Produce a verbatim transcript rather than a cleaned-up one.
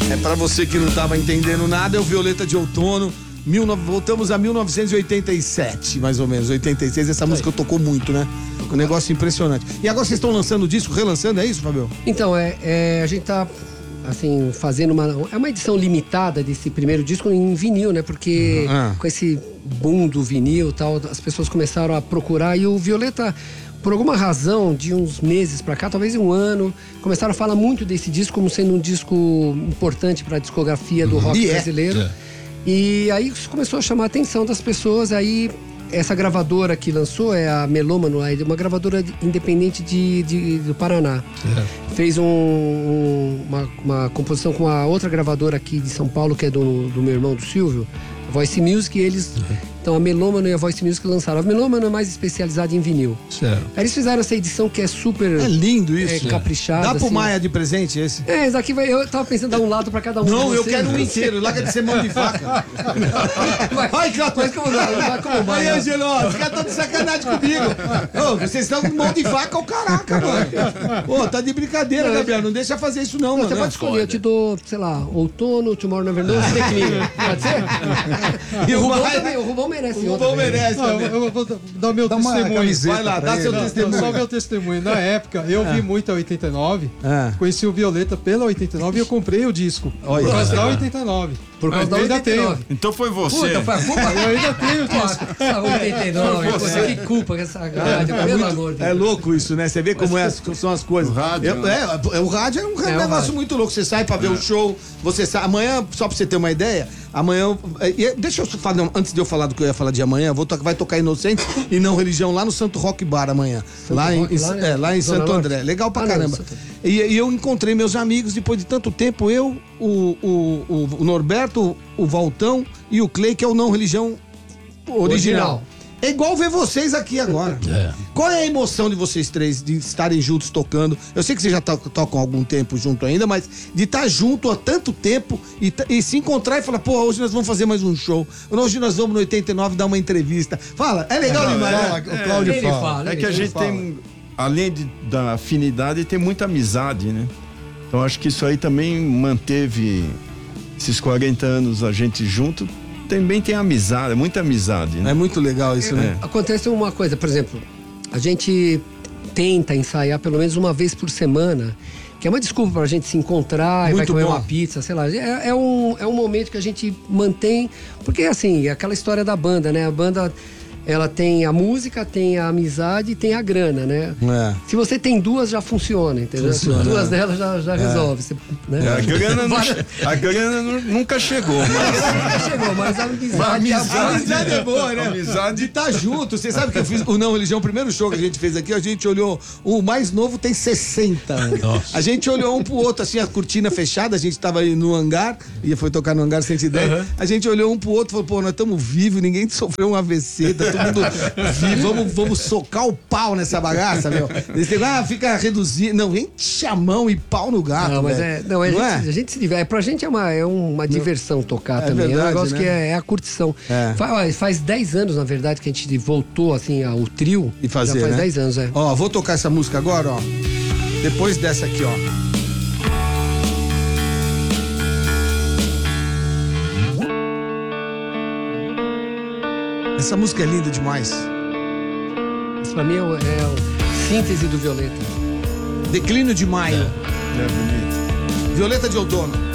É pra você que não tava entendendo nada, é o Violeta de Outono. Mil, voltamos a mil novecentos e oitenta e sete, mais ou menos, oitenta e seis. Essa música tocou muito, né? Um negócio impressionante. E agora vocês estão lançando o disco, relançando, é isso, Fabio? Então, é, é, a gente tá, assim, fazendo uma... É uma edição limitada desse primeiro disco em vinil, né? Porque Ah. com esse boom do vinil e tal, as pessoas começaram a procurar. E o Violeta, por alguma razão, de uns meses pra cá, talvez um ano, começaram a falar muito desse disco como sendo um disco importante pra discografia do rock E é. brasileiro. É. E aí isso começou a chamar a atenção das pessoas. Aí essa gravadora que lançou é a Melômano, uma gravadora independente de, de, do Paraná. É. Fez um, um, uma, uma composição com a outra gravadora aqui de São Paulo, que é do, do meu irmão, do Silvio, Voice Music, e eles... Então a Melômano e a Voice Music lançaram. A Melômano é mais especializada em vinil. Certo. Aí eles fizeram essa edição que é super... É lindo isso. É, caprichada. Dá pro assim. Maia de presente esse? É, esse aqui vai... Eu tava pensando em dar um lado pra cada um. Não, de eu vocês. quero um inteiro. Larga de ser mão de faca. Vai, Ai, Cláudio. mas como não? Vai como Aí, Maia. Angelo, os caras estão de sacanagem comigo. Ô, vocês estão com mão de vaca ao caraca, mano. Ô, tá de brincadeira, Gabriel. Não deixa fazer isso não, Não, mano. você pode escolher, eu te dou, sei lá, outono, Tomorrow Never Knows e Declínio. Pode ser? E o o Rubão Maia- também, o Rubão merece O outra. Rubão também. merece Não, também. eu, eu vou dar o meu Dá uma testemunho. camiseta Vai lá, pra dá seu ele. testemunho. Só meu testemunho. Na época, eu vi muito a oitenta e nove, Ah. conheci o Violeta pela oitenta e nove e eu comprei o disco. Olha. Por causa da oitenta e nove. Por causa Eu da ainda oitenta e nove. tenho. Então foi você. Puta, foi a culpa? Eu ainda tenho o disco. Pô, essa oitenta e nove, pô, que culpa que essa rádio, pelo amor de É Deus. louco isso, né? Você vê como é, são as coisas. O rádio, Eu- né? é, é, o rádio é um o negócio rádio. muito louco. Você sai pra ver o show, você sai. Amanhã, só pra você ter uma ideia, amanhã. é, e deixa eu falar, antes de eu falar do que eu ia falar de amanhã, vou to- vai tocar Inocentes e Não Religião lá no Santo Rock Bar amanhã. Lá em, Rock, em- lá, né? é, lá em Zona Santo Norte? André. Legal pra Ah, não, caramba. Santo- E, e eu encontrei meus amigos depois de tanto tempo, eu, o, o, o, o Norberto, o Valtão e o Clay, que é o Não Religião original. Original. É igual ver vocês aqui agora. É. Qual é a emoção de vocês três de estarem juntos tocando? Eu sei que vocês já to- tocam há algum tempo junto ainda, mas de estar junto há tanto tempo e, t- e se encontrar e falar, pô, hoje nós vamos fazer mais um show. Hoje nós vamos no oitenta e nove dar uma entrevista. Fala, é legal Não, demais. Fala, né? o Cláudio Ele fala. fala, É ele que a fala. gente tem, além de, da afinidade, tem muita amizade, né? Então acho que isso aí também manteve esses quarenta anos a gente junto. Também tem amizade, muita amizade, né? É muito legal isso, né? Acontece uma coisa, por exemplo, a gente tenta ensaiar pelo menos uma vez por semana, que é uma desculpa pra gente se encontrar e vai Muito comer bom. uma pizza, sei lá. É, é um, é um momento que a gente mantém, porque assim, é aquela história da banda, né? A banda, ela tem a música, tem a amizade e tem a grana, né? É. Se você tem duas, já funciona, entendeu? Funciona. Duas delas já, já resolve. Você, né? A grana, não, Várias- che- a grana nu- nunca chegou, mas Nunca chegou, mas a amizade, A amizade é boa, né? Amizade. De estar junto. Você sabe que eu fiz o Não Religião, o primeiro show que a gente fez aqui, a gente olhou, o mais novo tem sessenta anos. Nossa. A gente olhou um pro outro, assim, a cortina fechada, a gente tava aí no hangar, e foi tocar no hangar cento e dez. A gente olhou um pro outro e falou, pô, nós estamos vivos, ninguém sofreu um A V C, tá todo mundo vivo, vamos, vamos socar o pau nessa bagaça, meu. Eles têm, ah, fica reduzido. Não, enche a mão e pau no gato, Não, mas velho. é. Não, a, Não gente, é? a gente se diverte. Pra gente é uma, é uma diversão tocar É também. é verdade, um negócio né? que é, é a curtição. É. Fa- ó, Faz dez anos, na verdade, que a gente voltou assim ao trio. E fazer, Já faz né? dez anos, é. Ó, vou tocar essa música agora, ó. Depois dessa aqui, ó. Essa música é linda demais. Isso pra mim é, o- é a síntese do Violeta. Declínio de Maio. É bonito. Violeta de Outono.